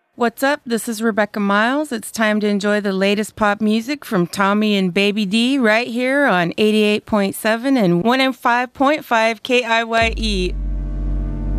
What's up? This is Rebecca Miles. It's time to enjoy the latest pop music from Tommy and Baby D right here on 88.7 and 105.5 KIYE.